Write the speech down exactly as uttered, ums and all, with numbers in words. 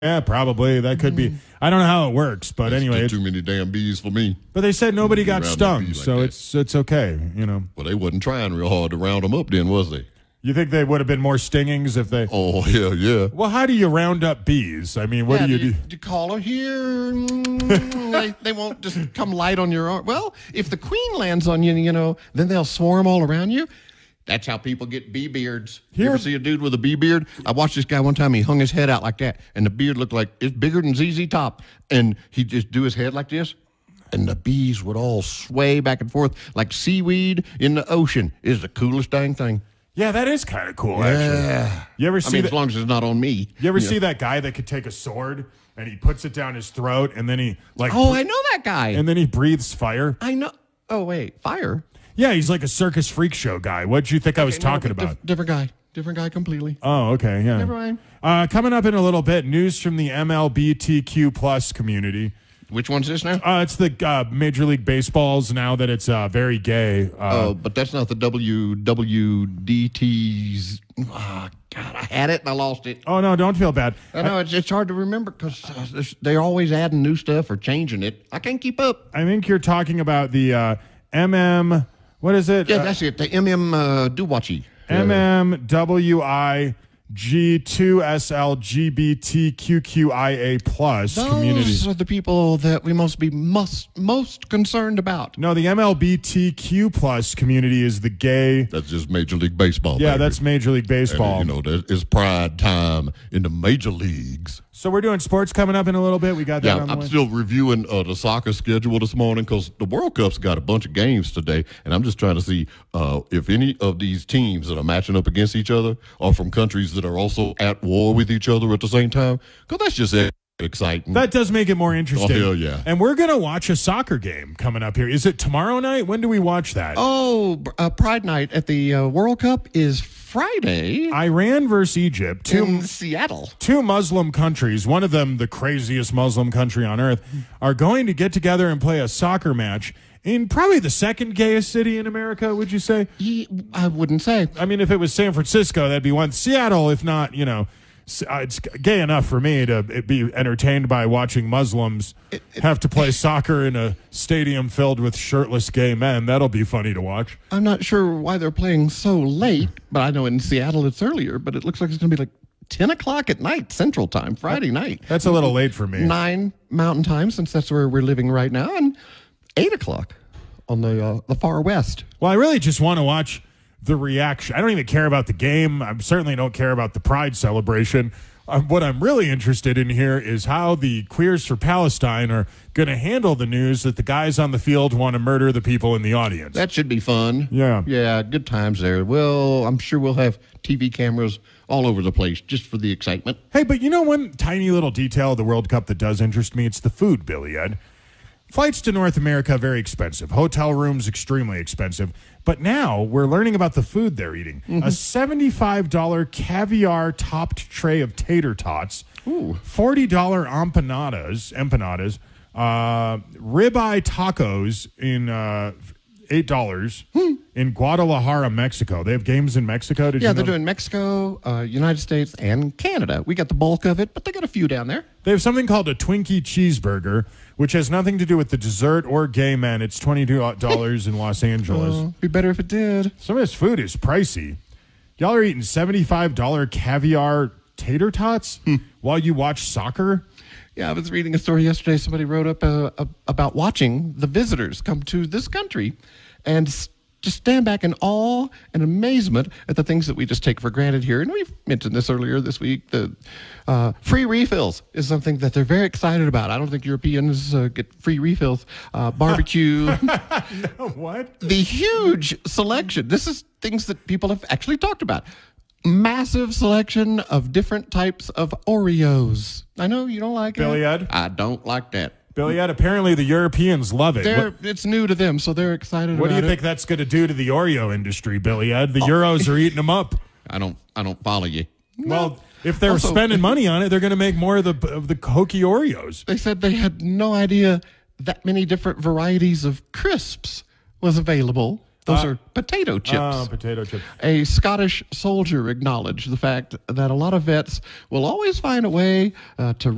Yeah, probably. That could be. I don't know how it works, but That's anyway. just too many damn bees for me. But they said nobody got Around the stung, bee like so that. it's it's okay, you know. Well, they wasn't trying real hard to round them up then, was they? You think they would have been more stingings if they... Oh, hell yeah. Well, how do you round up bees? I mean, what yeah, do you do? do? You call her here. Mm, they, they won't just come light on your arm. Well, if the queen lands on you, you know, then they'll swarm all around you. That's how people get bee beards. You Here- ever see a dude with a bee beard? I watched this guy one time. He hung his head out like that, and the beard looked like it's bigger than Z Z Top. And he'd just do his head like this, and the bees would all sway back and forth like seaweed in the ocean. Is the coolest dang thing. Yeah, that is kind of cool, actually. Yeah. You ever I see mean, that? as long as it's not on me. You ever know. see that guy that could take a sword and he puts it down his throat and then he like Oh, bre- I know that guy. and then he breathes fire? I know. Oh, wait, fire. Yeah, he's like a circus freak show guy. What'd you think I was Okay, no, talking but about? diff- different guy. Different guy completely. Oh, okay, yeah. Never mind. Uh, coming up in a little bit, news from the M L B T Q plus community. Which one's this now? Uh, it's the uh, Major League Baseball's now that it's uh, very gay. Uh, Oh, but that's not the W W D T's. Oh, God, I had it and I lost it. oh no, don't feel bad. I know it's, it's hard to remember because uh, they're always adding new stuff or changing it. I can't keep up. I think you're talking about the uh, M M. What is it? Yeah, Uh, that's it. The M M uh, Duwachi. M M W I G two S L G B T Q Q I A plus community. Those are the people that we must be must, most concerned about. No, the M L B T Q plus community is the gay. That's just Major League Baseball. Yeah, baby. that's Major League And, Baseball. you know, there- it's pride time in the major leagues. So we're doing sports coming up in a little bit. We got that Yeah, on the I'm way. still reviewing uh, the soccer schedule this morning because the World Cup's got a bunch of games today, and I'm just trying to see uh, if any of these teams that are matching up against each other are from countries that are also at war with each other at the same time, because that's just e- exciting. That does make it more interesting. Oh, hell yeah. And we're going to watch a soccer game coming up here. Is it tomorrow night? When do we watch that? Oh, uh, Pride Night at the uh, World Cup is Friday Iran versus Egypt. Two, in Seattle. two Muslim countries, one of them the craziest Muslim country on earth, are going to get together and play a soccer match in probably the second gayest city in America, would you say? Ye- I wouldn't say. I mean, if it was San Francisco, that'd be one. Seattle, if not, you know, s- uh, it's gay enough for me to be entertained by watching Muslims have to play soccer in a stadium filled with shirtless gay men. That'll be funny to watch. I'm not sure why they're playing so late, but I know in Seattle it's earlier, but it looks like it's going to be like ten o'clock at night, Central Time, Friday night. That's a little late for me. nine Mountain Time, since that's where we're living right now, and eight o'clock on the uh, the far west. Well, I really just want to watch the reaction. I don't even care about the game. I certainly don't care about the Pride celebration. Um, what I'm really interested in here is how the Queers for Palestine are going to handle the news that the guys on the field want to murder the people in the audience. That should be fun. Yeah. Yeah, good times there. Well, I'm sure we'll have T V cameras all over the place just for the excitement. Hey, but you know one tiny little detail of the World Cup that does interest me? It's the food, Billy Ed. Flights to North America, very expensive. Hotel rooms, extremely expensive. But now we're learning about the food they're eating. A seventy-five dollars caviar topped tray of tater tots, Ooh. forty dollars empanadas, empanadas, uh, ribeye tacos in uh, eight dollars in Guadalajara, Mexico. They have games in Mexico. Did Yeah, you they're know? doing Mexico, uh, United States, and Canada. We got the bulk of it, but they got a few down there. They have something called a Twinkie cheeseburger, which has nothing to do with the dessert or gay men. It's twenty-two dollars in Los Angeles. Uh, be better if it did. Some of this food is pricey. Y'all are eating seventy-five dollars caviar tater tots while you watch soccer? Yeah, I was reading a story yesterday. Somebody wrote up uh, uh, about watching the visitors come to this country and s- just stand back in awe and amazement at the things that we just take for granted here. And we've mentioned this earlier this week. The uh, free refills is something that they're very excited about. I don't think Europeans uh, get free refills. Uh, barbecue. No, what? The huge selection. This is things that people have actually talked about. Massive selection of different types of Oreos. I know you don't like Billy it. Ed? I don't like that. Billy Ed, apparently the Europeans love it. They're, What, it's new to them, so they're excited what do about you it. think that's going to do to the Oreo industry, Billy Ed? The Euros are eating them up. I don't. I don't follow you. Well, if they're Also- spending money on it, they're going to make more of the of the hokey Oreos. They said they had no idea that many different varieties of crisps was available. Those Uh, are potato chips. Oh, potato chip. A Scottish soldier acknowledged the fact that a lot of vets will always find a way uh, to